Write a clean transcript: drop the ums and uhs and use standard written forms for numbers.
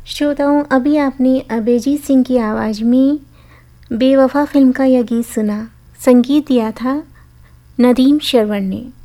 श्रोताओं, अभी आपने अभिजीत सिंह की आवाज़ में बेवफा फिल्म का यह गीत सुना। संगीत दिया था नदीम श्रवण ने।